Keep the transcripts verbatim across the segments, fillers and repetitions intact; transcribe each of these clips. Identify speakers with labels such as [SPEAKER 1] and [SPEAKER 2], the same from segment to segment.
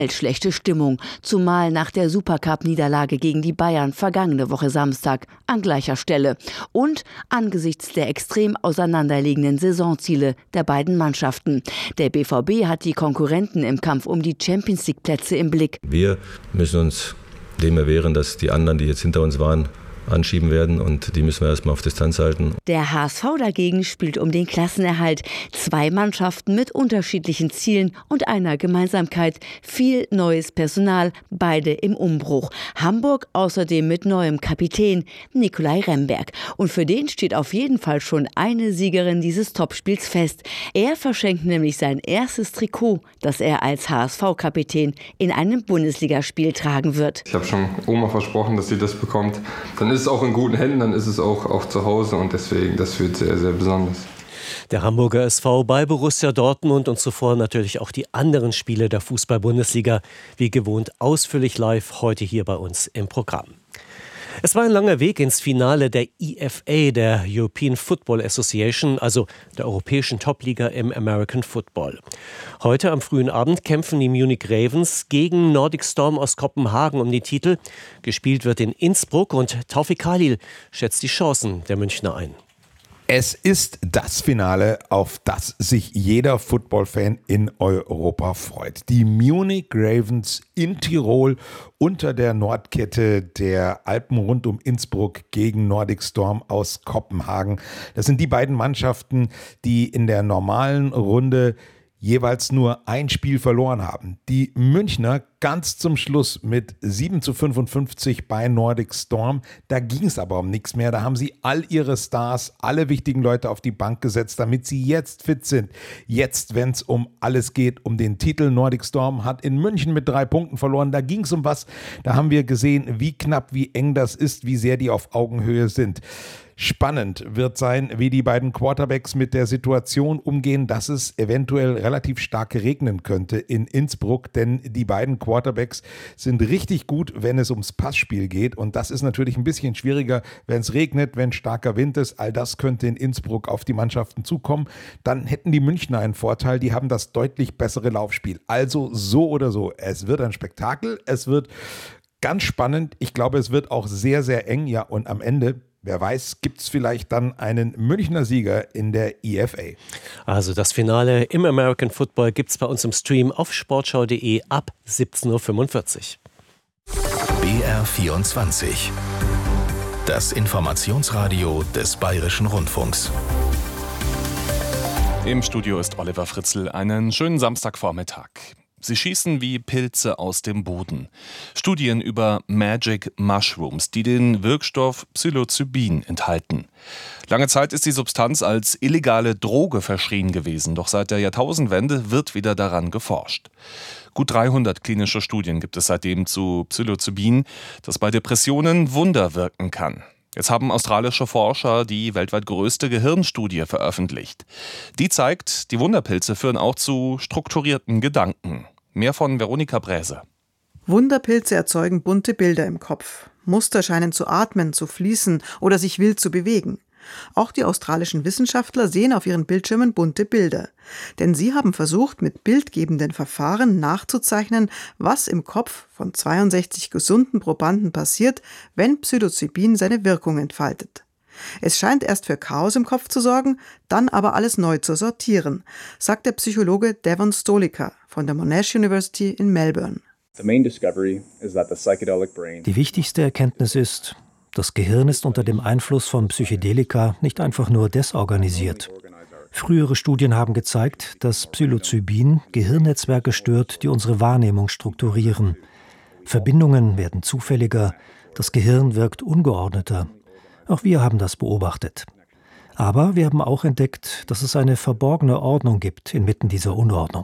[SPEAKER 1] Schlechte Stimmung, zumal nach der Supercup-Niederlage gegen die Bayern vergangene Woche Samstag an gleicher Stelle und angesichts der extrem auseinanderliegenden Saisonziele der beiden Mannschaften. Der B V B hat die Konkurrenten im Kampf um die Champions-League-Plätze im Blick.
[SPEAKER 2] Wir müssen uns dem erwehren, dass die anderen, die jetzt hinter uns waren, anschieben werden und die müssen wir erstmal auf Distanz halten.
[SPEAKER 1] Der H S V dagegen spielt um den Klassenerhalt. Zwei Mannschaften mit unterschiedlichen Zielen und einer Gemeinsamkeit. Viel neues Personal, beide im Umbruch. Hamburg außerdem mit neuem Kapitän Nikolai Remberg. Und für den steht auf jeden Fall schon eine Siegerin dieses Topspiels fest. Er verschenkt nämlich sein erstes Trikot, das er als H S V-Kapitän in einem Bundesligaspiel tragen wird.
[SPEAKER 3] Ich habe schon Oma versprochen, dass sie das bekommt. Dann ist es auch in guten Händen, dann ist es auch, auch zu Hause und deswegen, das wird sehr, sehr besonders.
[SPEAKER 4] Der Hamburger S V bei Borussia Dortmund und zuvor natürlich auch die anderen Spiele der Fußball-Bundesliga, wie gewohnt ausführlich live heute hier bei uns im Programm. Es war ein langer Weg ins Finale der E F A, der European Football Association, also der europäischen Topliga im American Football. Heute am frühen Abend kämpfen die Munich Ravens gegen Nordic Storm aus Kopenhagen um den Titel. Gespielt wird in Innsbruck und Taufik Khalil schätzt die Chancen der Münchner ein.
[SPEAKER 5] Es ist das Finale, auf das sich jeder Football-Fan in Europa freut. Die Munich Ravens in Tirol unter der Nordkette der Alpen rund um Innsbruck gegen Nordic Storm aus Kopenhagen. Das sind die beiden Mannschaften, die in der normalen Runde jeweils nur ein Spiel verloren haben. Die Münchner ganz zum Schluss mit sieben zu fünfundfünfzig bei Nordic Storm. Da ging es aber um nichts mehr. Da haben sie all ihre Stars, alle wichtigen Leute auf die Bank gesetzt, damit sie jetzt fit sind. Jetzt, wenn es um alles geht, um den Titel. Nordic Storm hat in München mit drei Punkten verloren. Da ging es um was. Da haben wir gesehen, wie knapp, wie eng das ist, wie sehr die auf Augenhöhe sind. Spannend wird sein, wie die beiden Quarterbacks mit der Situation umgehen, dass es eventuell relativ stark regnen könnte in Innsbruck, denn die beiden Quarterbacks sind richtig gut, wenn es ums Passspiel geht und das ist natürlich ein bisschen schwieriger, wenn es regnet, wenn starker Wind ist. All das könnte in Innsbruck auf die Mannschaften zukommen. Dann hätten die Münchner einen Vorteil, die haben das deutlich bessere Laufspiel. Also so oder so, es wird ein Spektakel, es wird ganz spannend. Ich glaube, es wird auch sehr, sehr eng, ja, und am Ende, wer weiß, gibt es vielleicht dann einen Münchner Sieger in der E F A.
[SPEAKER 4] Also das Finale im American Football gibt es bei uns im Stream auf sportschau punkt de ab siebzehn Uhr fünfundvierzig.
[SPEAKER 6] B R vierundzwanzig. Das Informationsradio des Bayerischen Rundfunks.
[SPEAKER 7] Im Studio ist Oliver Fritzl. Einen schönen Samstagvormittag. Sie schießen wie Pilze aus dem Boden. Studien über Magic Mushrooms, die den Wirkstoff Psilocybin enthalten. Lange Zeit ist die Substanz als illegale Droge verschrien gewesen, doch seit der Jahrtausendwende wird wieder daran geforscht. Gut dreihundert klinische Studien gibt es seitdem zu Psilocybin, das bei Depressionen Wunder wirken kann. Jetzt haben australische Forscher die weltweit größte Gehirnstudie veröffentlicht. Die zeigt, die Wunderpilze führen auch zu strukturierten Gedanken. Mehr von Veronika Bräse.
[SPEAKER 8] Wunderpilze erzeugen bunte Bilder im Kopf. Muster scheinen zu atmen, zu fließen oder sich wild zu bewegen. Auch die australischen Wissenschaftler sehen auf ihren Bildschirmen bunte Bilder. Denn sie haben versucht, mit bildgebenden Verfahren nachzuzeichnen, was im Kopf von zweiundsechzig gesunden Probanden passiert, wenn Psilocybin seine Wirkung entfaltet. Es scheint erst für Chaos im Kopf zu sorgen, dann aber alles neu zu sortieren, sagt der Psychologe Devon Stolica von der Monash University in Melbourne.
[SPEAKER 9] Die
[SPEAKER 10] wichtigste Erkenntnis ist, das Gehirn ist unter dem Einfluss von Psychedelika nicht einfach nur desorganisiert. Frühere Studien haben gezeigt, dass Psilocybin Gehirnnetzwerke stört, die unsere Wahrnehmung strukturieren. Verbindungen werden zufälliger, das Gehirn wirkt ungeordneter. Auch wir haben das beobachtet. Aber wir haben auch entdeckt, dass es eine verborgene Ordnung gibt inmitten dieser Unordnung.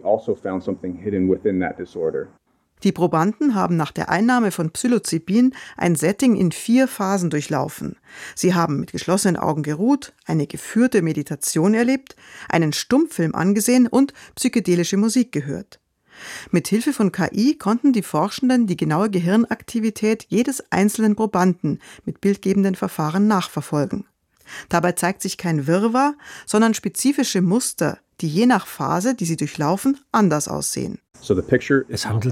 [SPEAKER 8] Die Probanden haben nach der Einnahme von Psilocybin ein Setting in vier Phasen durchlaufen. Sie haben mit geschlossenen Augen geruht, eine geführte Meditation erlebt, einen Stummfilm angesehen und psychedelische Musik gehört. Mit Hilfe von K I konnten die Forschenden die genaue Gehirnaktivität jedes einzelnen Probanden mit bildgebenden Verfahren nachverfolgen. Dabei zeigt sich kein Wirrwarr, sondern spezifische Muster, die je nach Phase, die sie durchlaufen, anders aussehen.
[SPEAKER 10] Es handelt